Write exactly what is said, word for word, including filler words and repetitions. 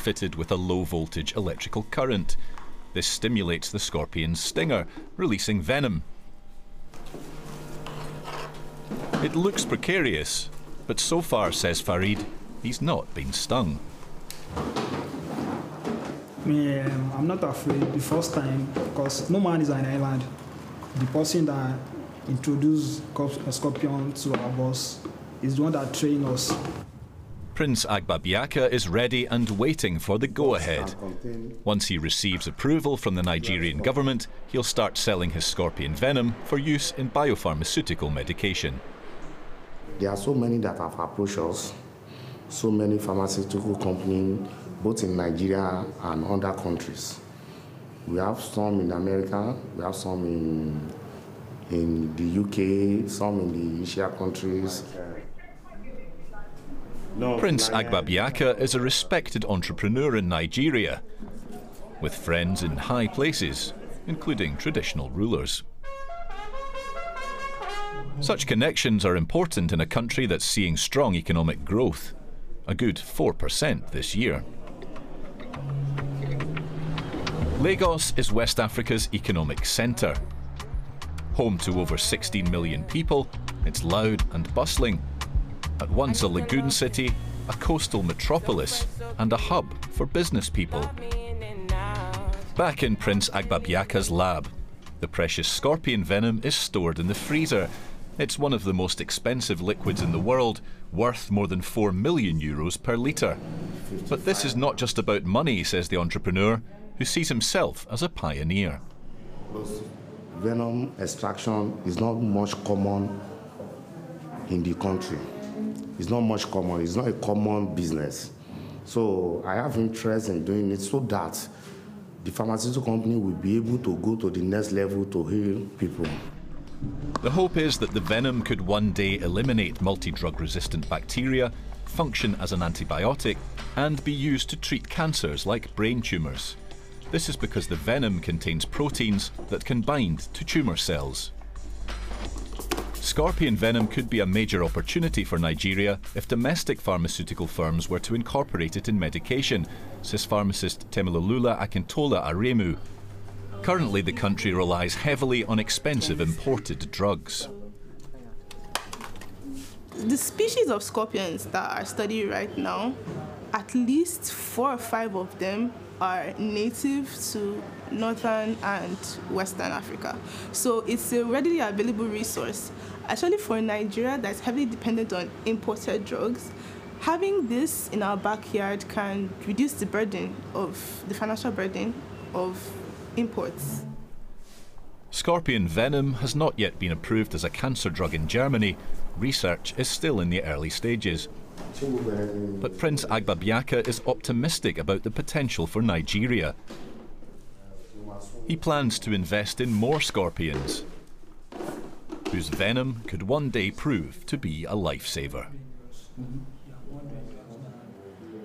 fitted with a low-voltage electrical current. This stimulates the scorpion's stinger, releasing venom. It looks precarious, but so far, says Farid, he's not been stung. Yeah, I'm not afraid the first time because no man is an island. The person that introduced scorpion to our boss is the one that trained us. Prince Agbabiaka is ready and waiting for the go-ahead. Once he receives approval from the Nigerian government, he'll start selling his scorpion venom for use in biopharmaceutical medication. There are so many that have approached us, so many pharmaceutical companies, both in Nigeria and other countries. We have some in America, we have some in, in the U K, some in the Asia countries. Prince Agbabiaka is a respected entrepreneur in Nigeria, with friends in high places, including traditional rulers. Such connections are important in a country that's seeing strong economic growth, a good four percent this year. Lagos is West Africa's economic centre. Home to over sixteen million people, it's loud and bustling. At once a lagoon city, a coastal metropolis, and a hub for business people. Back in Prince Agbabiaka's lab, the precious scorpion venom is stored in the freezer. It's one of the most expensive liquids in the world, worth more than four million euros per litre. But this is not just about money, says the entrepreneur, who sees himself as a pioneer. Venom extraction is not much common in the country. It's not much common, it's not a common business. So I have interest in doing it so that the pharmaceutical company will be able to go to the next level to heal people. The hope is that the venom could one day eliminate multi-drug resistant bacteria, function as an antibiotic, and be used to treat cancers like brain tumours. This is because the venom contains proteins that can bind to tumour cells. Scorpion venom could be a major opportunity for Nigeria if domestic pharmaceutical firms were to incorporate it in medication, says pharmacist Temilolula Akintola Aremu. Currently, the country relies heavily on expensive imported drugs. The species of scorpions that are studied right now, at least four or five of them are native to Northern and Western Africa. So it's a readily available resource. Actually, for Nigeria that's heavily dependent on imported drugs, having this in our backyard can reduce the burden of the financial burden of imports. Scorpion venom has not yet been approved as a cancer drug in Germany. Research is still in the early stages. But Prince Agbabiaka is optimistic about the potential for Nigeria. He plans to invest in more scorpions, whose venom could one day prove to be a lifesaver.